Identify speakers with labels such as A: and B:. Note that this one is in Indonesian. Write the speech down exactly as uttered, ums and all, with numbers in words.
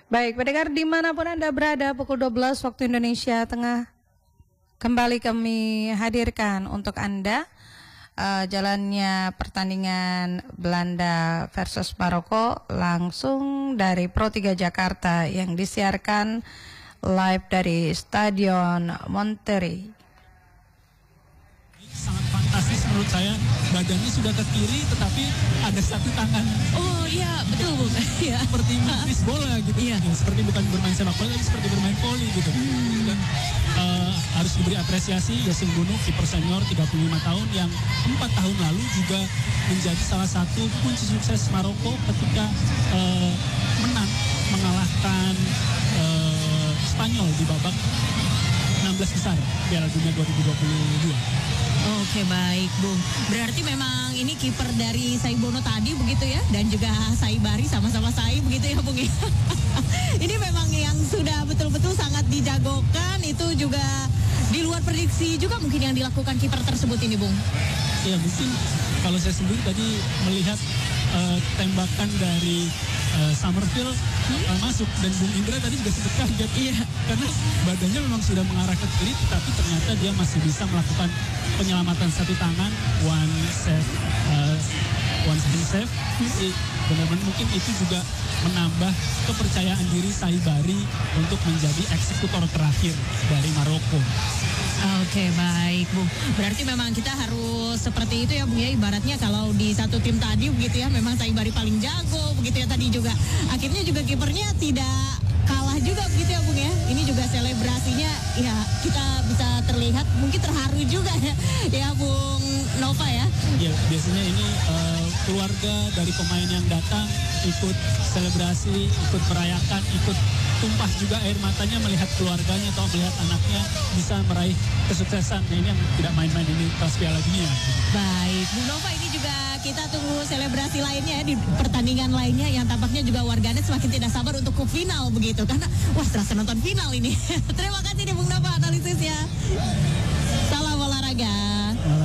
A: Baik, pendengar dimanapun Anda berada, pukul dua belas waktu Indonesia Tengah, kembali kami hadirkan untuk Anda uh, jalannya pertandingan Belanda versus Maroko langsung dari Pro tiga Jakarta yang disiarkan live dari Stadion Monterrey.
B: Sangat fantastis menurut saya, badannya sudah ke kiri tetapi ada satu tangan.
C: Oh iya, betul Bu. Ya.
B: Seperti menepis bola gitu.
C: Iya.
B: Ya, seperti bukan bermain sepak bola, tapi seperti bermain voli gitu. Hmm. Dan uh, harus diberi apresiasi Yasin Bono, kiper senior tiga puluh lima tahun yang empat tahun lalu juga menjadi salah satu kunci sukses Maroko ketika uh, menang mengalahkan uh, Spanyol di babak enam belas besar Piala Dunia dua ribu dua puluh dua.
C: Oke, baik Bung. Berarti memang ini kiper dari Saibono tadi begitu ya, dan juga Saibari sama-sama Sai begitu ya Bung ya. Ini memang yang sudah betul-betul sangat dijagokan, itu juga di luar prediksi juga mungkin yang dilakukan kiper tersebut ini Bung.
B: Ya mungkin kalau saya sendiri tadi melihat uh, tembakan dari uh, Summerfield hmm? uh, masuk, dan Bung Indra tadi juga sempat kaget. Iya. Karena badannya memang sudah mengarah ke kiri, tetapi ternyata dia masih bisa melakukan penyelamatan satu tangan, one save, uh, one hand save. Jadi benar-benar mungkin itu juga menambah kepercayaan diri Saibari untuk menjadi eksekutor terakhir dari Maroko.
C: Oke, baik Bung. Berarti memang kita harus seperti itu ya Bung ya. Ibaratnya kalau di satu tim tadi begitu ya, memang Saibari paling jago begitu ya tadi juga. Akhirnya juga kipernya tidak kalah juga begitu ya Bung ya. Ini juga selebrasinya ya kita bisa terlihat mungkin terharu juga ya, ya Bung Nova ya.
B: Ya biasanya ini uh, keluarga dari pemain yang datang ikut selebrasi, ikut merayakan, ikut tumpah juga air matanya melihat keluarganya atau melihat anaknya bisa meraih kesuksesan. Nah, ini yang tidak main-main ini pas Piala Dunia.
C: Baik, Bung Nova, ini juga kita tunggu selebrasi lainnya ya di pertandingan lainnya yang tampaknya juga warganet semakin tidak sabar untuk ke final begitu karena wah terasa nonton final ini. Terima kasih nih Bung Nova analisisnya. Salam olahraga.